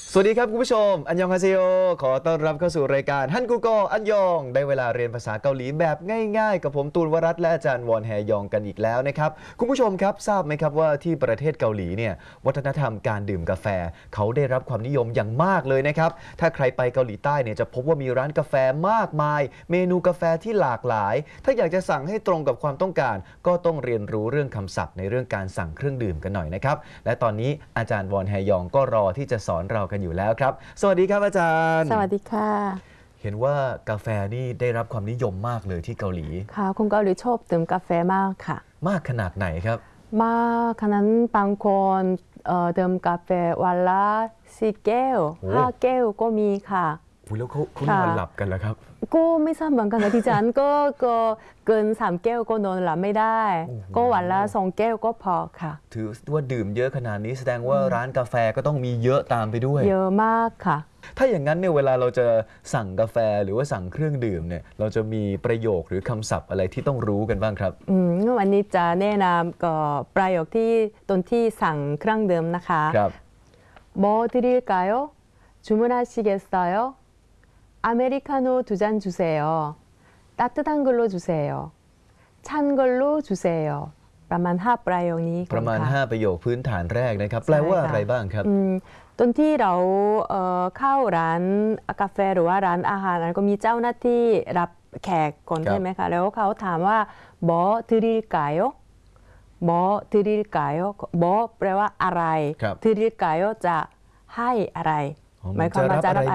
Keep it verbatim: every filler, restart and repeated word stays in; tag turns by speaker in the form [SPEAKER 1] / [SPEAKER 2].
[SPEAKER 1] สวัสดีครับคุณผู้ชมอันยองฮาเซโยขอต้อนรับเข้าสู่รายการฮันกูโกอันยองได้เวลาเรียนภาษาเกาหลีแบบง่ายๆกับผมตูนวรัตน์และอาจารย์วอนแฮยองกันอีกแล้วนะครับคุณผู้ชมครับทราบไหมครับว่าที่ประเทศเกาหลีเนี่ยวัฒนธรรมการดื่มกาแฟเขาได้รับความนิยมอย่างมากเลยนะครับถ้าใครไปเกาหลีใต้เนี่ยจะพบว่ามีร้านกาแฟมากมายเมนูกาแฟที่หลากหลายถ้าอยากจะสั่งให้ตรงกับความต้องการก็ต้องเรียนรู้เรื่องคำศัพท์ในเรื่องการสั่งเครื่องดื่มกันหน่อยนะครับและตอนนี้อาจารย์วอนแฮยองก็รอที่จะสอนเรากันอยู่แล้วครับสวัสดีครับอาจารย์
[SPEAKER 2] สวัสดีค่ะ
[SPEAKER 1] เห็นว่ากาแฟนี่ได้รับความนิยมมากเลยที่เกาหลี
[SPEAKER 2] ค่ะคนเกาหลีชอบดื่มกาแฟมากค่ะ
[SPEAKER 1] มากขนาดไหนครับ
[SPEAKER 2] มากขนาดบางคนเอ่อดื่มกาแฟวันละสี่แก้วห้าแก้วก็มีค่ะ
[SPEAKER 1] อุ๊ยแล้วเขาเขานอนหลับกันแล้วครับ
[SPEAKER 2] ก็ไม่ทราบเหมือนกันนะที่ฉันก็ก็เกินสามแก้วก็นอนหลับไม่ได้ก็วันละสองแก้วก็พอค่ะ
[SPEAKER 1] ถือว่าดื่มเยอะขนาดนี้แสดงว่าร้านกาแฟก็ต้องมีเยอะตามไปด้วย
[SPEAKER 2] เยอะมากค่ะ
[SPEAKER 1] ถ้าอย่างนั้นเนี่ยเวลาเราจะสั่งกาแฟหรือว่าสั่งเครื่องดื่มเนี่ยเราจะมีประโยคหรือคำศัพท์อะไรที่ต้องรู้กันบ้างครับ
[SPEAKER 2] อืมวันนี้จะแนะนำก็ประโยคที่ตอนที่สั่งเครื่องดื่มนะคะ
[SPEAKER 1] ครับ
[SPEAKER 2] 뭐 드릴까요? 주문하시겠어요? 아메리카노 두 잔 주세요. 따뜻한 걸로 주세요. 찬 걸로 주세요. ประมาณห้าประโยคนี้
[SPEAKER 1] ประมาณห้าประโยคพื้นฐานแรกนะครับแปลว่าอะไรบ้างครับ
[SPEAKER 2] ตอนที่เราเอ่อเข้าร้านกาแฟหรือว่าร้านอาหารก็มีเจ้าหน้าที่รับแขกก่อนใช่ไหมคะแล้วเขาถามว่า뭐 드릴까요? 뭐 드릴까요? 뭐แปลว่าอะไร 드릴까요? จะให้อะไรหมายความว่าจะรับ